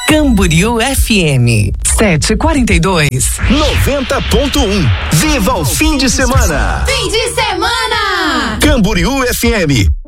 Camboriú FM 742 90.1. Viva o fim de semana! Fim de semana! Camboriú FM